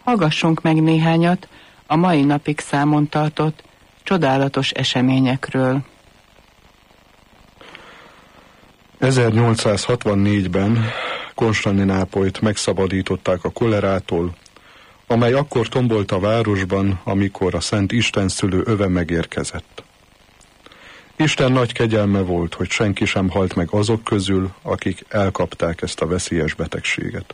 Hallgassunk meg néhányat a mai napig számon tartott csodálatos eseményekről. 1864-ben Konstantinápolyt megszabadították a kolerától, amely akkor tombolt a városban, amikor a Szent Istenszülő öve megérkezett. Isten nagy kegyelme volt, hogy senki sem halt meg azok közül, akik elkapták ezt a veszélyes betegséget.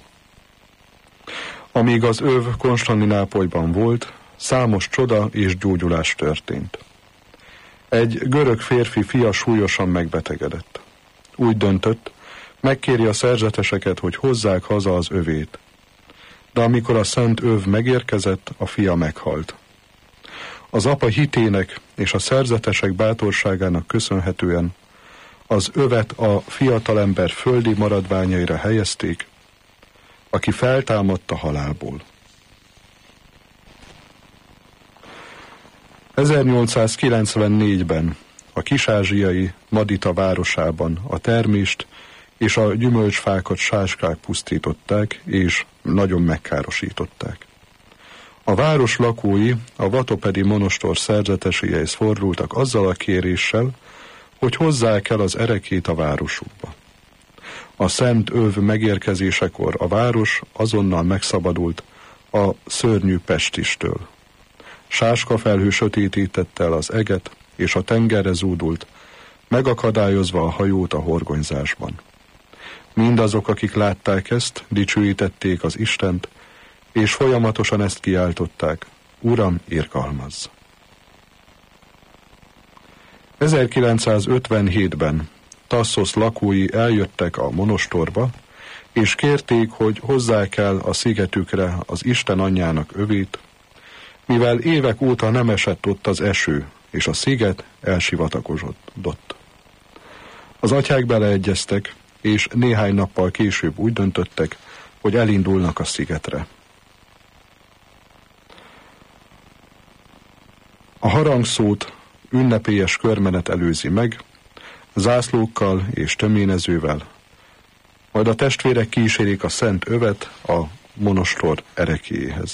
Amíg az öv Konstantinápolyban volt, számos csoda és gyógyulás történt. Egy görög férfi fia súlyosan megbetegedett. Úgy döntött, megkéri a szerzeteseket, hogy hozzák haza az övét. De amikor a szent öv megérkezett, a fia meghalt. Az apa hitének és a szerzetesek bátorságának köszönhetően az övet a fiatalember földi maradványaira helyezték, aki feltámadt a halálból. 1894-ben a kis-ázsiai Madita városában a termést és a gyümölcsfákat sáskák pusztították, és nagyon megkárosították. A város lakói a Vatopedi monostor szerzeteséhez fordultak azzal a kéréssel, hogy hozzák el az erekét a városukba. A szent öv megérkezésekor a város azonnal megszabadult a szörnyű pestistől. Sáskafelhő sötétítette el az eget, és a tengerre zúdult, megakadályozva a hajót a horgonyzásban. Mindazok, akik látták ezt, dicsőítették az Istent, és folyamatosan ezt kiáltották: Uram, irgalmazz! 1957-ben Tasszosz lakói eljöttek a monostorba, és kérték, hogy hozzák el a szigetükre az Isten anyjának övét, mivel évek óta nem esett ott az eső, és a sziget elsivatagosodott. Az atyák beleegyeztek, és néhány nappal később úgy döntöttek, hogy elindulnak a szigetre. A harangszót ünnepélyes körmenet előzi meg, zászlókkal és töményezővel, majd a testvérek kísérik a szent övet a monostor erekéjéhez.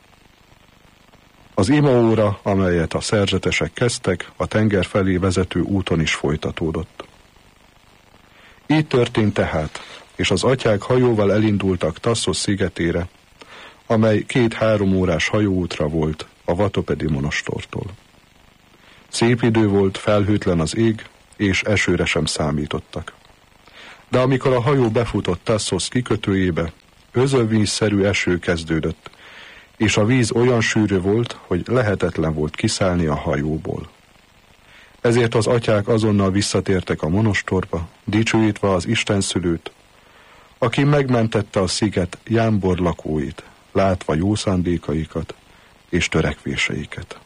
Az imaóra, amelyet a szerzetesek kezdtek, a tenger felé vezető úton is folytatódott. Így történt tehát, és az atyák hajóval elindultak Tasszosz szigetére, amely 2-3 órás hajóútra volt a Vatopedi monostortól. Szép idő volt, felhőtlen az ég, és esőre sem számítottak. De amikor a hajó befutott Tasszosz kikötőjébe, özönvízszerű eső kezdődött, és a víz olyan sűrű volt, hogy lehetetlen volt kiszállni a hajóból. Ezért az atyák azonnal visszatértek a monostorba, dicsőítve az Istenszülőt, aki megmentette a sziget jámbor lakóit, látva jó szándékaikat és törekvéseiket.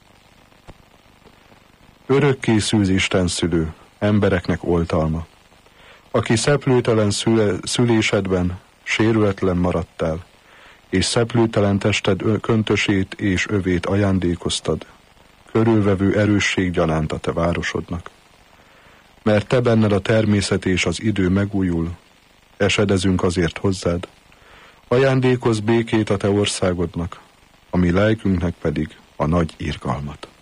Örökké szűz Istenszülő, embereknek oltalma, aki szeplőtelen szülésedben sérületlen maradtál, és szeplőtelen tested köntösét és övét ajándékoztad, körülvevő erősség gyanánt a te városodnak. Mert te benned a természet és az idő megújul, esedezünk azért hozzád, ajándékozz békét a te országodnak, a mi lelkünknek pedig a nagy irgalmat.